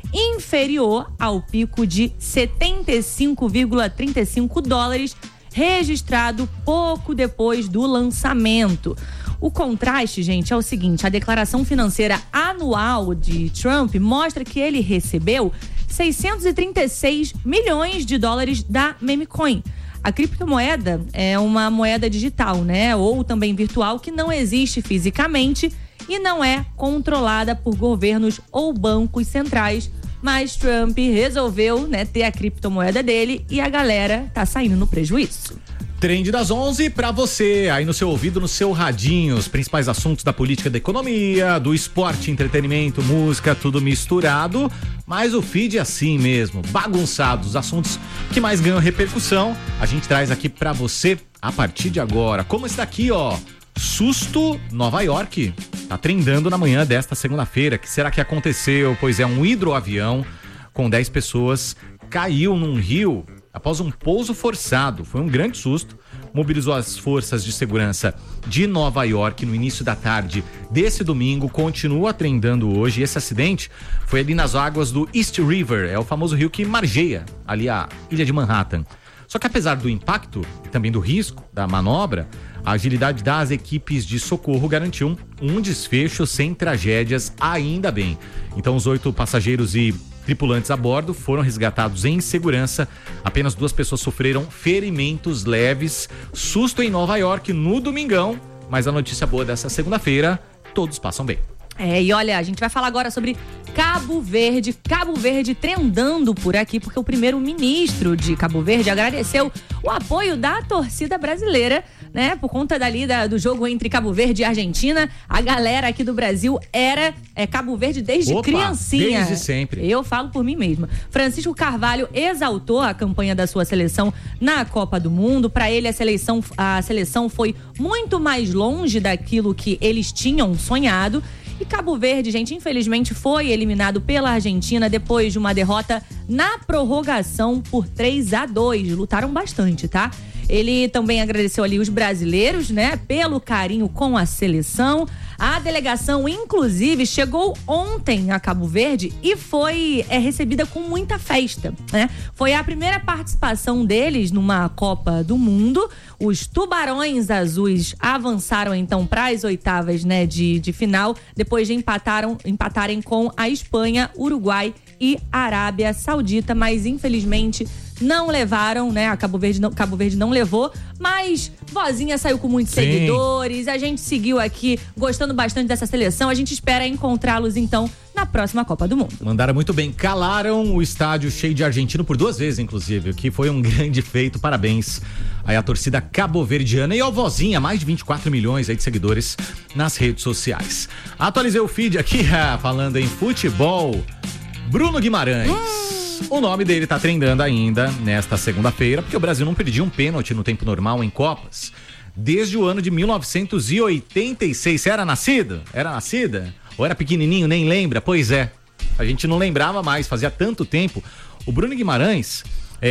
inferior ao pico de 75,35 dólares registrado pouco depois do lançamento. O contraste, gente, é o seguinte: a declaração financeira anual de Trump mostra que ele recebeu 636 milhões de dólares da Memecoin. A criptomoeda é uma moeda digital, né? Ou também virtual, que não existe fisicamente e não é controlada por governos ou bancos centrais. Mas Trump resolveu, né, ter a criptomoeda dele e a galera tá saindo no prejuízo. Trend das 11 pra você, aí no seu ouvido, no seu radinho, os principais assuntos da política, da economia, do esporte, entretenimento, música, tudo misturado, mas o feed é assim mesmo, bagunçado, os assuntos que mais ganham repercussão, a gente traz aqui pra você a partir de agora. Como esse daqui, ó, susto Nova York, tá trendando na manhã desta segunda-feira. Que será que aconteceu? Pois é, um hidroavião com 10 pessoas caiu num rio após um pouso forçado. Foi um grande susto, mobilizou as forças de segurança de Nova York no início da tarde desse domingo, continua trendando hoje. Esse acidente foi ali nas águas do East River, é o famoso rio que margeia ali a ilha de Manhattan. Só que apesar do impacto e também do risco da manobra, a agilidade das equipes de socorro garantiu um desfecho sem tragédias, ainda bem. Então os 8 passageiros e tripulantes a bordo foram resgatados em segurança. Apenas 2 pessoas sofreram ferimentos leves. Susto em Nova York no domingão, mas a notícia boa dessa segunda-feira, todos passam bem. E olha, a gente vai falar agora sobre Cabo Verde. Cabo Verde trendando por aqui, porque o primeiro-ministro de Cabo Verde agradeceu o apoio da torcida brasileira, né? Por conta do jogo entre Cabo Verde e Argentina. A galera aqui do Brasil era Cabo Verde desde criancinha. Desde sempre. Eu falo por mim mesma. Francisco Carvalho exaltou a campanha da sua seleção na Copa do Mundo. Para ele, a seleção foi muito mais longe daquilo que eles tinham sonhado. E Cabo Verde, gente, infelizmente foi eliminado pela Argentina depois de uma derrota na prorrogação por 3-2. Lutaram bastante, tá? Ele também agradeceu ali os brasileiros, né, pelo carinho com a seleção. A delegação, inclusive, chegou ontem a Cabo Verde e foi recebida com muita festa, né? Foi a primeira participação deles numa Copa do Mundo. Os Tubarões Azuis avançaram, então, para as oitavas, né, de final, depois de empatarem com a Espanha, Uruguai e Arábia Saudita, mas infelizmente não levaram, né? Cabo Verde não levou, mas Vozinha saiu com muitos seguidores, a gente seguiu aqui gostando bastante dessa seleção, a gente espera encontrá-los então na próxima Copa do Mundo. Mandaram muito bem, calaram o estádio cheio de argentino por 2 vezes, inclusive, o que foi um grande feito, parabéns aí a torcida cabo-verdiana e ao Vozinha, mais de 24 milhões aí de seguidores nas redes sociais. Atualizei o feed aqui, falando em futebol, Bruno Guimarães. O nome dele tá trendando ainda nesta segunda-feira, porque o Brasil não perdia um pênalti no tempo normal em Copas desde o ano de 1986. Você era nascido? Era nascida? Ou era pequenininho, nem lembra? Pois é, a gente não lembrava mais, fazia tanto tempo. O Bruno Guimarães,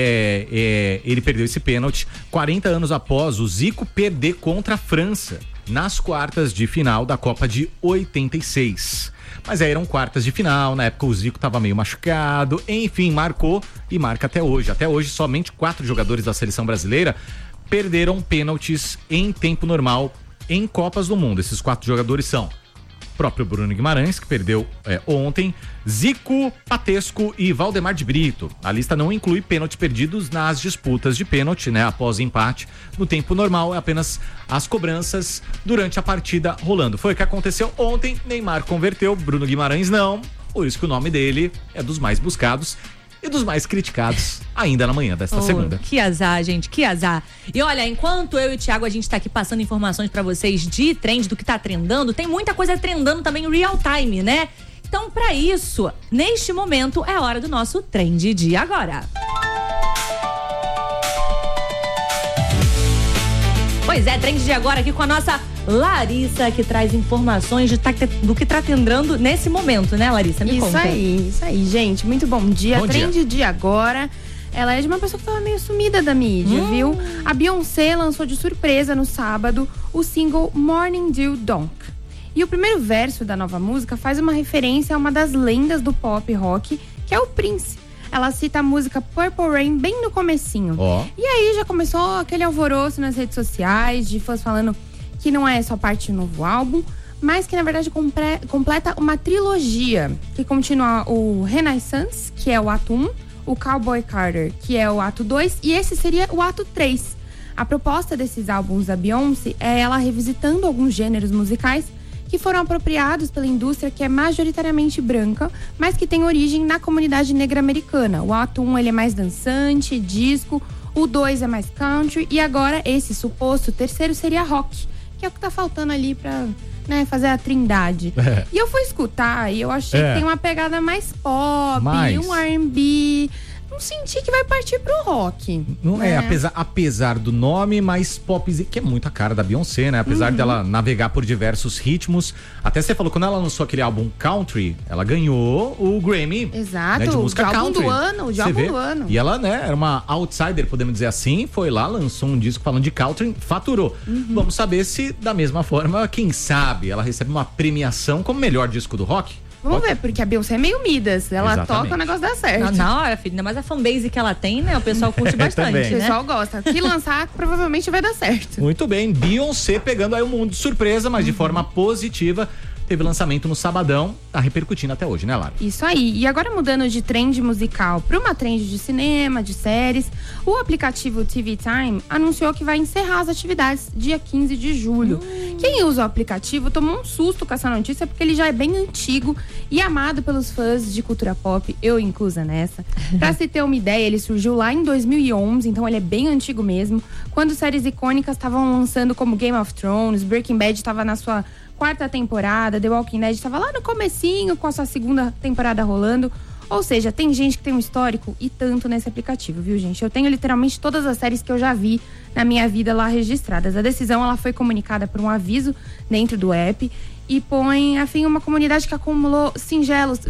ele perdeu esse pênalti 40 anos após o Zico perder contra a França nas quartas de final da Copa de 86. Mas aí eram quartas de final, na época o Zico tava meio machucado, enfim, marcou e marca até hoje. Até hoje, somente 4 jogadores da seleção brasileira perderam pênaltis em tempo normal em Copas do Mundo. Esses 4 jogadores são o próprio Bruno Guimarães, que perdeu ontem, Zico, Patesco e Valdemar de Brito. A lista não inclui pênaltis perdidos nas disputas de pênalti, né? Após empate, no tempo normal, é apenas as cobranças durante a partida rolando. Foi o que aconteceu ontem, Neymar converteu, Bruno Guimarães não, por isso que o nome dele é dos mais buscados e dos mais criticados ainda na manhã desta segunda. Que azar, gente, que azar. E olha, enquanto eu e o Thiago a gente tá aqui passando informações pra vocês de trend, do que tá trendando, tem muita coisa trendando também real time, né? Então, pra isso, neste momento é hora do nosso trend de agora. Pois é, trend de agora aqui com a nossa Larissa, que traz informações do que tá trendando nesse momento, né, Larissa? Me conta. Isso aí, gente. Muito bom dia. Trend de agora. Ela é de uma pessoa que tava meio sumida da mídia, viu? A Beyoncé lançou de surpresa no sábado o single Morning Dew Donk. E o primeiro verso da nova música faz uma referência a uma das lendas do pop rock, que é o Prince. Ela cita a música Purple Rain bem no comecinho. E aí já começou aquele alvoroço nas redes sociais, de fãs falando que não é só parte do novo álbum, mas que na verdade completa uma trilogia, que continua o Renaissance, que é o ato 1, o Cowboy Carter, que é o ato 2, e esse seria o ato 3. A proposta desses álbuns da Beyoncé é ela revisitando alguns gêneros musicais que foram apropriados pela indústria, que é majoritariamente branca, mas que tem origem na comunidade negra americana. O ato 1 ele é mais dançante, disco, o 2 é mais country, e agora esse suposto terceiro seria rock, que é o que tá faltando ali pra, né, fazer a trindade. E eu fui escutar e eu achei que tem uma pegada mais pop, um R&B. Não senti que vai partir pro rock. Não é, apesar do nome, mais pop, que é muito a cara da Beyoncé, né? Apesar dela navegar por diversos ritmos. Até você falou, quando ela lançou aquele álbum Country, ela ganhou o Grammy. Exato, né, de música de country. De álbum do ano. E ela, né, era uma outsider, podemos dizer assim. Foi lá, lançou um disco falando de country, faturou. Vamos saber se, da mesma forma, quem sabe, ela recebe uma premiação como melhor disco do rock. Vamos ver, porque a Beyoncé é meio Midas. Ela toca, o negócio dá certo. Na hora, filho, ainda mais a fanbase que ela tem, né? O pessoal curte bastante, né? O pessoal gosta. Se lançar, provavelmente vai dar certo. Muito bem, Beyoncé pegando aí o mundo de surpresa, mas de forma positiva. Teve lançamento no sabadão, tá repercutindo até hoje, né, Lara? Isso aí. E agora mudando de trend musical para uma trend de cinema, de séries, o aplicativo TV Time anunciou que vai encerrar as atividades dia 15 de julho. Quem usa o aplicativo tomou um susto com essa notícia, porque ele já é bem antigo e amado pelos fãs de cultura pop, eu inclusa nessa. Pra se ter uma ideia, ele surgiu lá em 2011, então ele é bem antigo mesmo, quando séries icônicas estavam lançando como Game of Thrones, Breaking Bad estava na sua 4ª temporada, The Walking Dead estava lá no comecinho com a sua 2ª temporada rolando. Ou seja, tem gente que tem um histórico e tanto nesse aplicativo, viu, gente? Eu tenho literalmente todas as séries que eu já vi na minha vida lá registradas. A decisão ela foi comunicada por um aviso dentro do app e põe a fim uma comunidade que acumulou singelos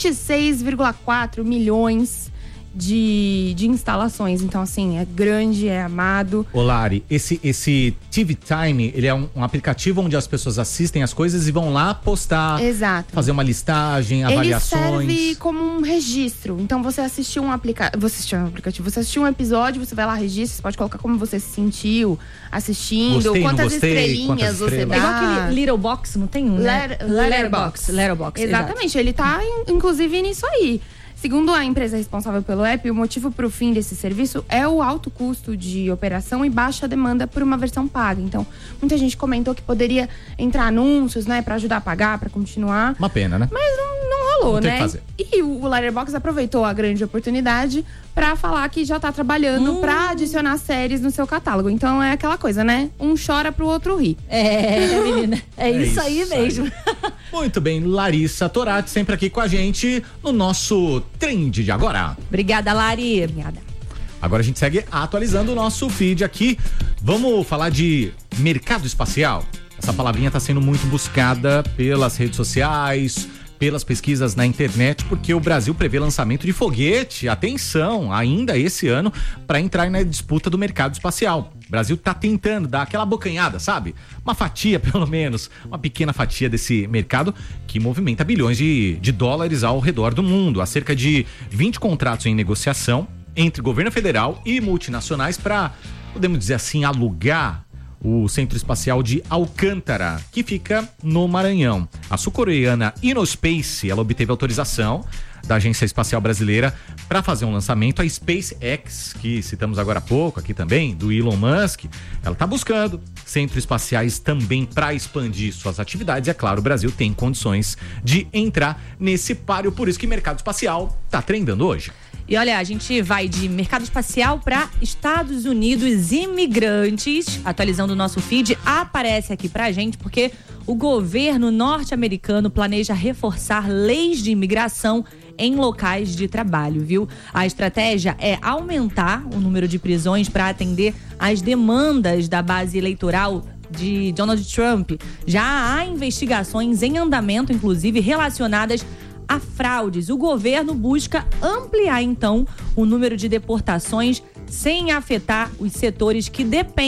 26,4 milhões de instalações. Então, assim, é grande, é amado. Ô, Lari, esse TV Time, ele é um aplicativo onde as pessoas assistem as coisas e vão lá postar. Exato. Fazer uma listagem, avaliações. Ele serve como um registro. Então, você assistiu um aplicativo, você assistiu um episódio, você vai lá, registra, você pode colocar como você se sentiu assistindo, gostei, quantas estrelinhas você dá. É igual aquele Letterboxd, não tem um, né? Letterboxd. Exatamente, ele tá, inclusive, nisso aí. Segundo a empresa responsável pelo app, o motivo para o fim desse serviço é o alto custo de operação e baixa demanda por uma versão paga. Então, muita gente comentou que poderia entrar anúncios, né, para ajudar a pagar, para continuar. Uma pena, né? Mas não rolou, né? E o Letterboxd aproveitou a grande oportunidade para falar que já tá trabalhando para adicionar séries no seu catálogo. Então é aquela coisa, né? Um chora pro outro rir. Menina. É isso aí mesmo. Muito bem, Larissa Torati sempre aqui com a gente no nosso Trend de Agora. Obrigada, Lari. Obrigada. Agora a gente segue atualizando o nosso feed aqui. Vamos falar de mercado espacial. Essa palavrinha está sendo muito buscada pelas redes sociais, pelas pesquisas na internet, porque o Brasil prevê lançamento de foguete, atenção, ainda esse ano, para entrar na disputa do mercado espacial. O Brasil tá tentando dar aquela abocanhada, sabe? Uma fatia, pelo menos, uma pequena fatia desse mercado que movimenta bilhões de dólares ao redor do mundo. Há cerca de 20 contratos em negociação entre governo federal e multinacionais para, podemos dizer assim, alugar o Centro Espacial de Alcântara, que fica no Maranhão. A sul-coreana Innospace, ela obteve autorização da Agência Espacial Brasileira para fazer um lançamento. A SpaceX, que citamos agora há pouco aqui também, do Elon Musk, ela está buscando centros espaciais também para expandir suas atividades. E é claro, o Brasil tem condições de entrar nesse páreo, por isso que o mercado espacial está trendando hoje. E olha, a gente vai de mercado espacial para Estados Unidos. Imigrantes, atualizando o nosso feed, aparece aqui pra gente porque o governo norte-americano planeja reforçar leis de imigração em locais de trabalho, viu? A estratégia é aumentar o número de prisões para atender às demandas da base eleitoral de Donald Trump. Já há investigações em andamento, inclusive relacionadas a fraudes. O governo busca ampliar, então, o número de deportações sem afetar os setores que dependem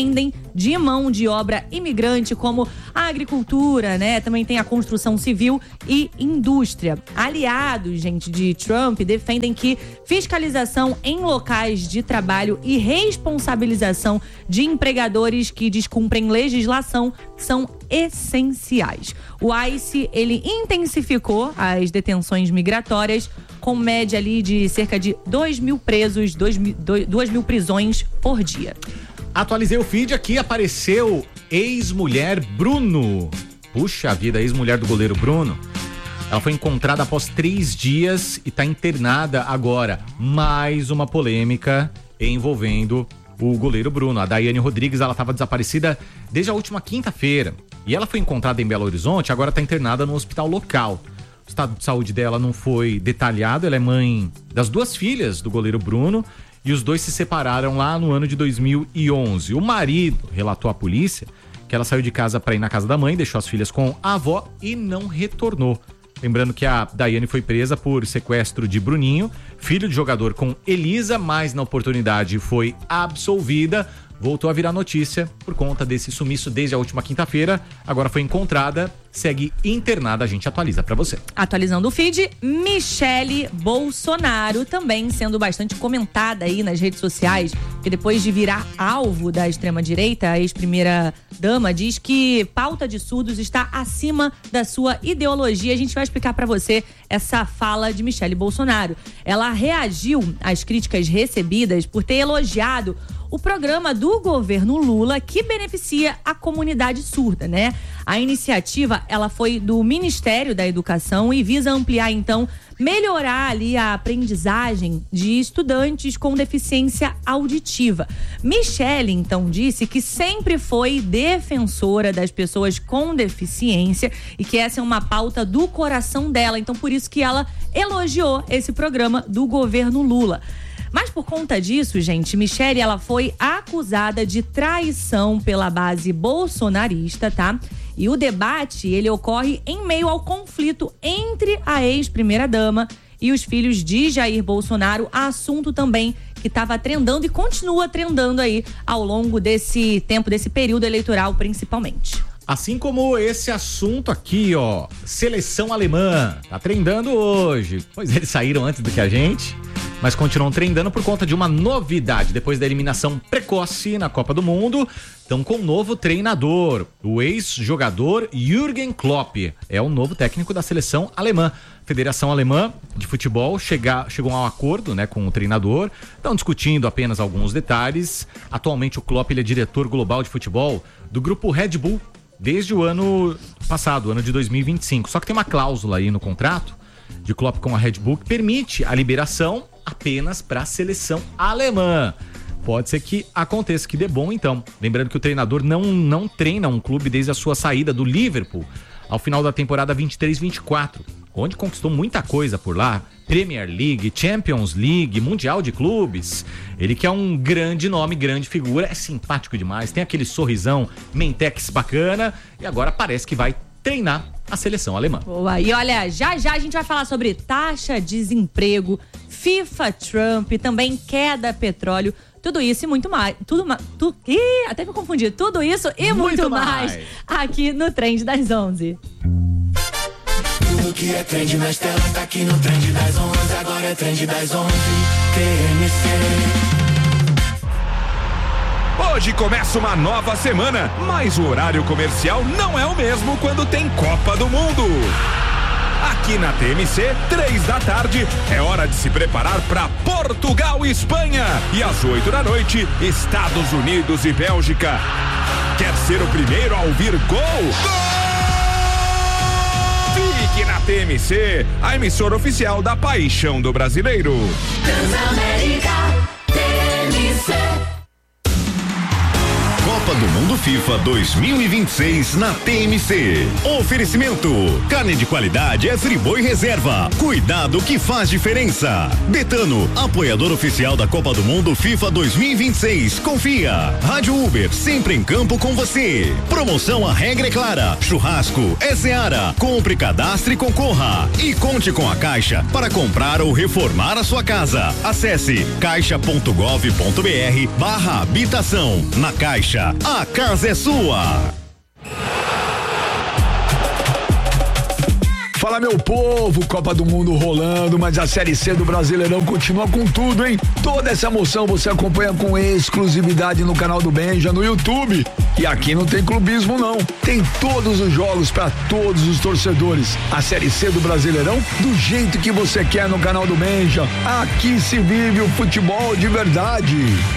de mão de obra imigrante, como a agricultura, né? Também tem a construção civil e indústria. Aliados, gente, de Trump defendem que fiscalização em locais de trabalho e responsabilização de empregadores que descumprem legislação são essenciais. O ICE, ele intensificou as detenções migratórias com média ali de cerca de 2.000 presos, 2.000 prisões por dia. Atualizei o feed aqui, apareceu ex-mulher Bruno. Puxa vida, ex-mulher do goleiro Bruno. Ela foi encontrada após 3 dias e está internada agora. Mais uma polêmica envolvendo o goleiro Bruno. A Daiane Rodrigues, ela estava desaparecida desde a última quinta-feira. E ela foi encontrada em Belo Horizonte, agora está internada no hospital local. O estado de saúde dela não foi detalhado, ela é mãe das 2 filhas do goleiro Bruno e os 2 se separaram lá no ano de 2011. O marido relatou à polícia que ela saiu de casa para ir na casa da mãe, deixou as filhas com a avó e não retornou. Lembrando que a Daiane foi presa por sequestro de Bruninho, filho de jogador com Elisa, mas na oportunidade foi absolvida. Voltou a virar notícia por conta desse sumiço desde a última quinta-feira. Agora foi encontrada, segue internada, a gente atualiza pra você. Atualizando o feed, Michele Bolsonaro também sendo bastante comentada aí nas redes sociais, que depois de virar alvo da extrema-direita, a ex-primeira-dama diz que pauta de surdos está acima da sua ideologia. A gente vai explicar pra você essa fala de Michele Bolsonaro. Ela reagiu às críticas recebidas por ter elogiado o programa do governo Lula que beneficia a comunidade surda, né? A iniciativa, ela foi do Ministério da Educação e visa ampliar, então, melhorar ali a aprendizagem de estudantes com deficiência auditiva. Michele, então, disse que sempre foi defensora das pessoas com deficiência e que essa é uma pauta do coração dela. Então, por isso que ela elogiou esse programa do governo Lula. Mas por conta disso, gente, Michele, ela foi acusada de traição pela base bolsonarista, tá? E o debate, ele ocorre em meio ao conflito entre a ex-primeira-dama e os filhos de Jair Bolsonaro, assunto também que estava trendando e continua trendando aí ao longo desse tempo, desse período eleitoral principalmente. Assim como esse assunto aqui, ó, seleção alemã, tá trendando hoje. Pois eles saíram antes do que a gente, mas continuam trendando por conta de uma novidade. Depois da eliminação precoce na Copa do Mundo, estão com um novo treinador. O ex-jogador Jürgen Klopp é o novo técnico da seleção alemã. A Federação Alemã de Futebol chegou a um acordo, né, com o treinador. Estão discutindo apenas alguns detalhes. Atualmente o Klopp, ele é diretor global de futebol do grupo Red Bull desde o ano passado, ano de 2025. Só que tem uma cláusula aí no contrato de Klopp com a Red Bull que permite a liberação apenas para a seleção alemã. Pode ser que aconteça, que dê bom então. Lembrando que o treinador não treina um clube desde a sua saída do Liverpool ao final da temporada 23-24, onde conquistou muita coisa por lá. Premier League, Champions League, Mundial de Clubes. Ele que é um grande nome, grande figura, é simpático demais, tem aquele sorrisão mentex bacana e agora parece que vai treinar a seleção alemã. Boa, e olha, já a gente vai falar sobre taxa de desemprego, FIFA Trump, também queda petróleo, tudo isso e muito mais. Até me confundi. Tudo isso e muito mais aqui no Trend das 11. Tudo que é trend nas telas tá aqui no Trend das 11. Agora é Trend das 11. TMC. Hoje começa uma nova semana, mas o horário comercial não é o mesmo quando tem Copa do Mundo. Aqui na TMC, 3 da tarde, é hora de se preparar para Portugal e Espanha. E às 8 da noite, Estados Unidos e Bélgica. Quer ser o primeiro a ouvir gol? Fique na TMC, a emissora oficial da paixão do brasileiro. Transamérica, TMC. Copa do Mundo FIFA 2026 na TMC. Oferecimento: carne de qualidade é Friboi Reserva. Cuidado que faz diferença. Betano, apoiador oficial da Copa do Mundo FIFA 2026. Confia. Rádio Uber, sempre em campo com você. Promoção A Regra é Clara. Churrasco é Seara. Compre, cadastre e concorra. E conte com a Caixa para comprar ou reformar a sua casa. Acesse caixa.gov.br/habitação. Na Caixa, Seara, a casa é sua. Fala, meu povo, Copa do Mundo rolando, mas a Série C do Brasileirão continua com tudo, hein? Toda essa emoção você acompanha com exclusividade no canal do Benja, no YouTube. E aqui não tem clubismo, não. Tem todos os jogos para todos os torcedores. A Série C do Brasileirão, do jeito que você quer no canal do Benja. Aqui se vive o futebol de verdade.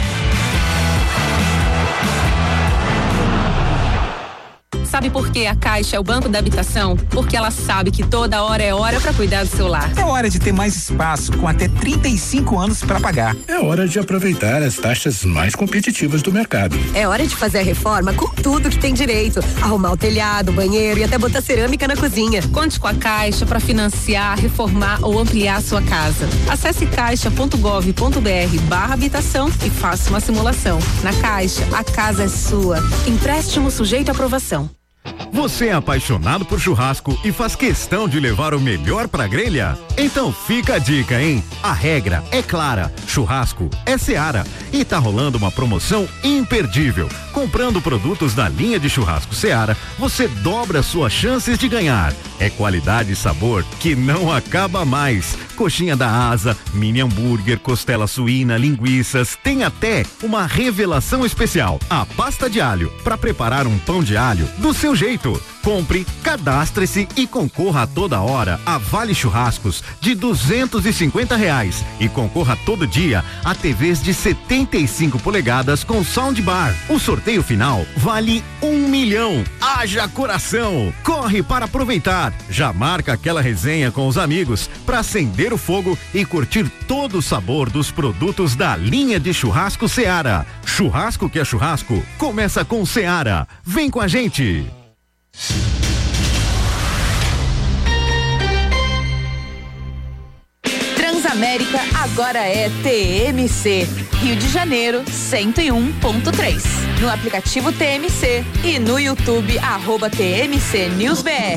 Sabe por que a Caixa é o banco da habitação? Porque ela sabe que toda hora é hora para cuidar do seu lar. É hora de ter mais espaço, com até 35 anos para pagar. É hora de aproveitar as taxas mais competitivas do mercado. É hora de fazer a reforma com tudo que tem direito. Arrumar o telhado, o banheiro e até botar cerâmica na cozinha. Conte com a Caixa para financiar, reformar ou ampliar a sua casa. Acesse caixa.gov.br/habitação e faça uma simulação. Na Caixa, a casa é sua. Empréstimo sujeito à aprovação. Você é apaixonado por churrasco e faz questão de levar o melhor pra grelha? Então fica a dica, hein? A regra é clara, churrasco é Seara e tá rolando uma promoção imperdível. Comprando produtos da linha de churrasco Seara, você dobra suas chances de ganhar. É qualidade e sabor que não acaba mais. Coxinha da asa, mini hambúrguer, costela suína, linguiças, tem até uma revelação especial, a pasta de alho, para preparar um pão de alho do seu jeito. Compre, cadastre-se e concorra a toda hora a vale churrascos de R$250 e concorra todo dia a TVs de 75 polegadas com soundbar. O sorteio final vale R$1 milhão. Haja coração! Corre para aproveitar. Já marca aquela resenha com os amigos para acender o fogo e curtir todo o sabor dos produtos da linha de churrasco Seara. Churrasco que é churrasco, começa com Seara. Vem com a gente! Transamérica agora é TMC, Rio de Janeiro 101.3. No aplicativo TMC e no YouTube @TMC News BR.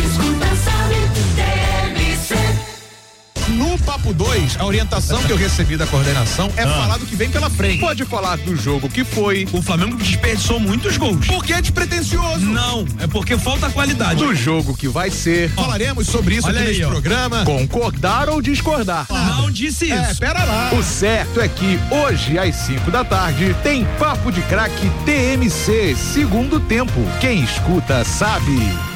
No Papo 2, a orientação que eu recebi da coordenação é falar do que vem pela frente. Pode falar do jogo que foi. O Flamengo desperdiçou muitos gols. Porque é despretensioso. Não, é porque falta qualidade. Do jogo que vai ser. Falaremos sobre isso aqui nesse programa. Concordar ou discordar? Não disse isso. Pera lá. O certo é que hoje, às 5 da tarde, tem Papo de Craque TMC, segundo tempo. Quem escuta sabe.